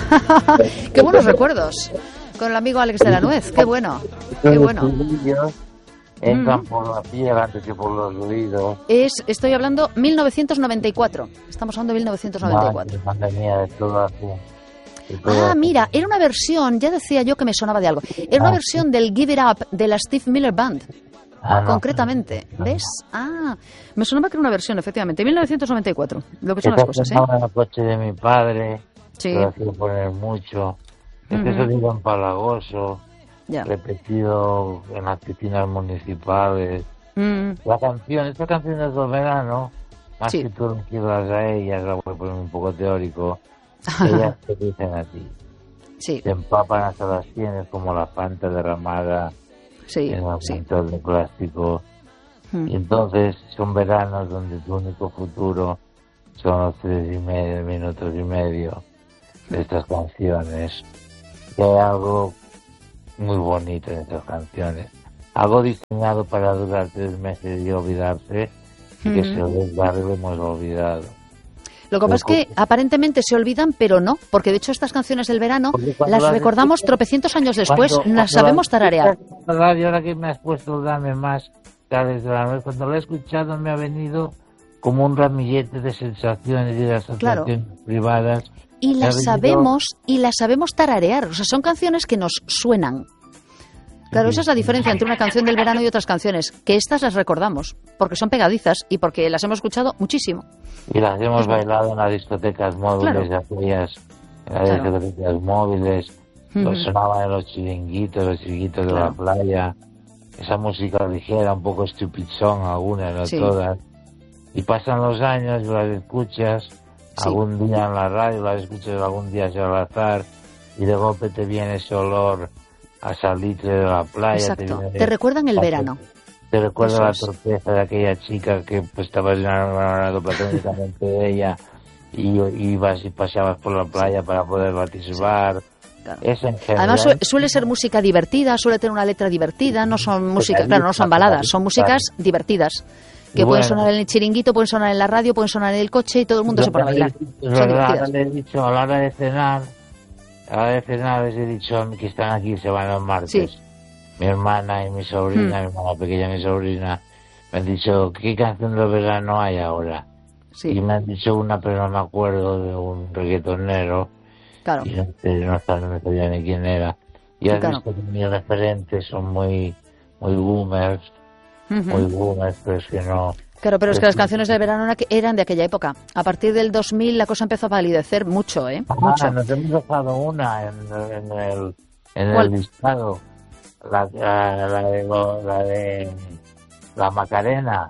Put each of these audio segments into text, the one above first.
Qué buenos recuerdos. Con el amigo Alex de la Nuez. Qué bueno. Qué bueno. Entran por la piel antes que por los oídos. Estoy hablando 1994. Estamos hablando de 1994. Madre mía, de todo así. Mira, era una versión, ya decía yo que me sonaba de algo. Era una versión del Give It Up de la Steve Miller Band. Concretamente, ¿ves? Me sonaba que era una versión, efectivamente. 1994, lo que son las cosas, ¿eh? En el coche de mi padre, sí. Lo hacía poner mucho. Este sonido empalagoso, repetido en las piscinas municipales. Esta canción es del verano, más que tú no quieras a ellas, la voy a poner un poco teórico, ellas te dicen a ti. Sí. Te empapan hasta las sienes como la Fanta derramada en un montón de plástico. Y entonces son veranos donde tu único futuro son los 3 minutos y medio de estas canciones. Y hay algo muy bonito en estas canciones. Algo diseñado para durar 3 meses y olvidarse, y que se lo hemos olvidado. Lo que pasa es que aparentemente se olvidan, pero no, porque de hecho estas canciones del verano las recordamos tropecientos años después, las sabemos tararear. Y ahora que me has puesto Dame Más, cuando lo he escuchado me ha venido como un ramillete de sensaciones y de asociaciones privadas. Y las sabemos tararear, o sea, son canciones que nos suenan. Claro, esa es la diferencia entre una canción del verano y otras canciones, que estas las recordamos, porque son pegadizas y porque las hemos escuchado muchísimo. Y las hemos bailado en las discotecas móviles, discotecas móviles, sonaban en los chiringuitos de la playa, esa música ligera, un poco stupid song, algunas, no todas. Y pasan los años, las escuchas, algún día en la radio, las escuchas algún día al azar, y de golpe te viene ese olor a salitre de la playa. Exacto. Te recuerdan el verano. Te recuerda la torpeza de aquella chica que pues, estabas enamorado platónicamente de ella y ibas y paseabas por la playa para poder batisbar. Claro. Además suele ser música divertida, suele tener una letra divertida, no son música, no son baladas, son músicas divertidas. Que pueden sonar en el chiringuito, pueden sonar en la radio, pueden sonar en el coche y todo el mundo se pone a bailar. Son divertidas. Le he dicho a la hora de cenar, les he dicho que están aquí, se van los martes. Sí. Mi hermana y mi sobrina, mi hermana pequeña y mi sobrina, me han dicho, ¿qué canción de verano hay ahora? Sí. Y me han dicho una, pero no me acuerdo, de un reggaetonero. Claro. Y no sabía ni quién era. Y has visto que mis referentes son muy boomers, pero es que no... Claro, pero es que las canciones del verano eran de aquella época. A partir del 2000 la cosa empezó a palidecer mucho, mucho. Nos hemos dejado una en el listado. La de la Macarena.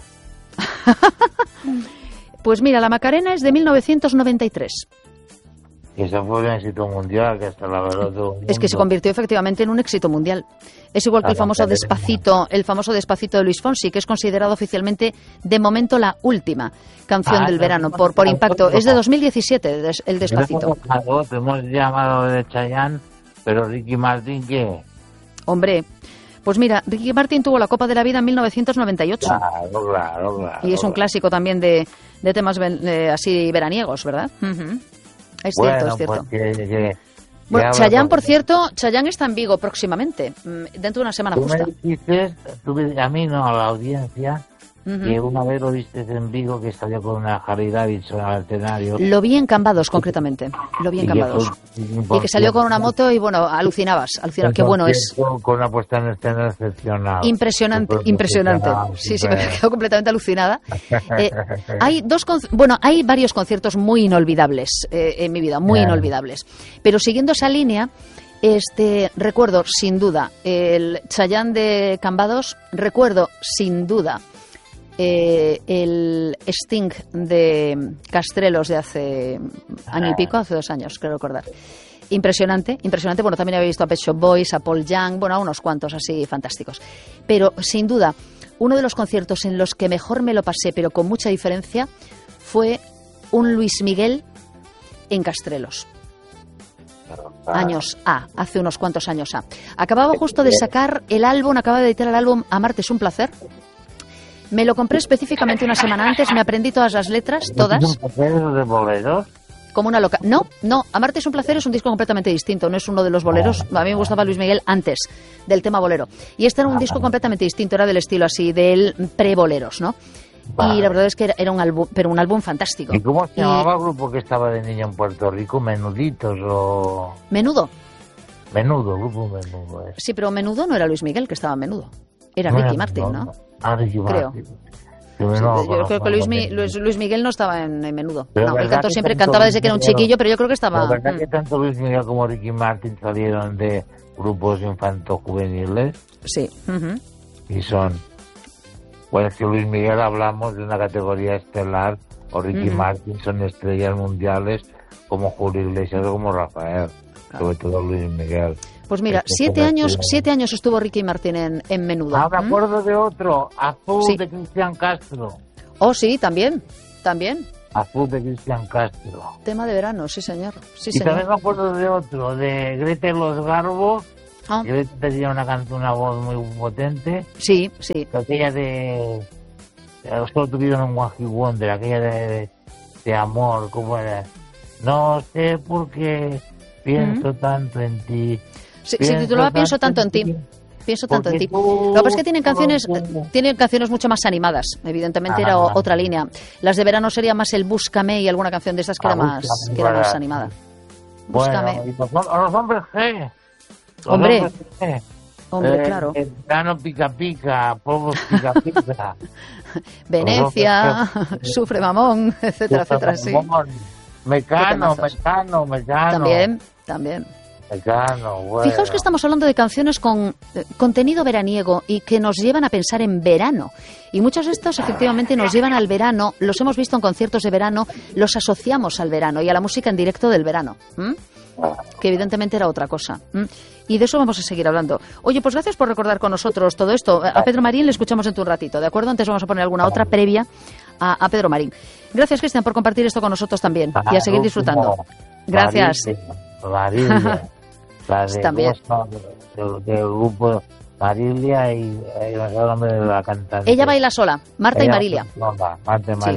Pues mira, la Macarena es de 1993. Y eso fue un éxito mundial, que hasta la verdad todo el mundo... Es que se convirtió efectivamente en un éxito mundial. Es igual que el famoso Despacito de Luis Fonsi, que es considerado oficialmente, de momento, la última canción del verano, por impacto. Es de 2017, el Despacito. Te hemos llamado de Chayanne, pero Ricky Martin, ¿qué? Hombre, pues mira, Ricky Martin tuvo la Copa de la Vida en 1998. Claro. Y es un clásico también de temas así veraniegos, ¿verdad? Es cierto. Bueno, Chayanne, por cierto, Chayanne está en Vigo próximamente, dentro de una semana justa. Tú me dijiste, a mí no, a la audiencia, que una vez lo viste en Vigo, que salió con una Harley Davidson al escenario. Lo vi en Cambados, concretamente. Y que salió con una moto y, bueno, alucinabas. Qué bueno es. Con una puesta en escena excepcional. Impresionante. Sí, me he quedado completamente alucinada. Hay varios conciertos muy inolvidables en mi vida, muy inolvidables. Pero siguiendo esa línea... recuerdo sin duda el Chayanne de Cambados, recuerdo sin duda el Sting de Castrelos de hace año y pico, hace 2 años, creo recordar. Impresionante. Bueno, también había visto a Pet Shop Boys, a Paul Young, bueno, a unos cuantos así fantásticos. Pero sin duda, uno de los conciertos en los que mejor me lo pasé, pero con mucha diferencia, fue un Luis Miguel en Castrelos. Hace unos cuantos años. Acababa justo de sacar acababa de editar el álbum Amarte es un placer. Me lo compré específicamente una semana antes, me aprendí todas las letras, todas. ¿De boleros? como una loca. No, Amarte es un placer es un disco completamente distinto, no es uno de los boleros. A mí me gustaba Luis Miguel antes del tema bolero. Y este era un disco completamente distinto, era del estilo así, del pre-boleros, ¿no? Vale. Y la verdad es que era un álbum, pero un álbum fantástico. ¿Y cómo se llamaba el grupo que estaba de niño en Puerto Rico? ¿Menuditos o...? Menudo. Grupo Menudo. Sí, pero Menudo no era Luis Miguel, que estaba en Menudo. Era Ricky Martin, ¿no? Ricky Martin. Creo. Yo creo que Luis Miguel no estaba en Menudo. No, él cantaba desde que era un chiquillo, pero yo creo que estaba... ¿La verdad que tanto Luis Miguel como Ricky Martin salieron de grupos infanto-juveniles? Sí. Y son... Pues que Luis Miguel hablamos de una categoría estelar, o Ricky Martin son estrellas mundiales como Julio Iglesias o como Rafael, sobre todo Luis Miguel. Pues mira, 7 años estuvo Ricky Martin en Menudo. Me acuerdo de otro, Azul de Cristian Castro. Oh, sí, también. Azul de Cristian Castro. Tema de verano, sí señor. También me acuerdo de otro, de Greta y los Garbo. Greta tenía una voz muy potente. Sí. Aquella solo tuvieron un One Hit Wonder, aquella de amor, ¿cómo era? No sé por qué pienso tanto en ti. Se titulaba Pienso tanto en ti. Pienso tanto en ti. Lo que pasa es que tienen canciones mucho más animadas. Evidentemente era otra línea. Las de verano sería más el Búscame y alguna canción de estas que era más animada. Búscame. Bueno, los hombres G. Hombre, claro. Verano pica pica, polvos pica pica. Venecia, Sufre Mamón, etcétera, sí. Mecano. También. Bueno. Fijaos que estamos hablando de canciones con contenido veraniego y que nos llevan a pensar en verano. Y muchos de estos efectivamente nos llevan al verano, los hemos visto en conciertos de verano, los asociamos al verano y a la música en directo del verano. Que evidentemente era otra cosa. Y de eso vamos a seguir hablando. Oye, pues gracias por recordar con nosotros todo esto. A Pedro Marín le escuchamos en un ratito, ¿de acuerdo? Antes vamos a poner alguna otra previa a Pedro Marín. Gracias, Cristian, por compartir esto con nosotros también y a seguir disfrutando. Gracias. Marilia. También. Del grupo Marilia y el nombre de la cantante. Ella baila sola, Marta y Marilia. Marta y Marilia.